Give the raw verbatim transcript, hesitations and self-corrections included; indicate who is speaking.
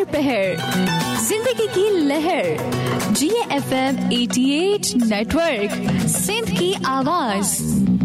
Speaker 1: दोपहर जिंदगी की लहर जी एफ एम अठासी नेटवर्क, सिंध की आवाज।